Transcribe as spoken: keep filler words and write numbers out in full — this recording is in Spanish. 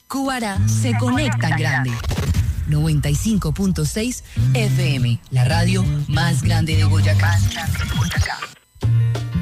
Cubará se conecta en grande. noventa y cinco punto seis F M, la radio más grande de Boyacá.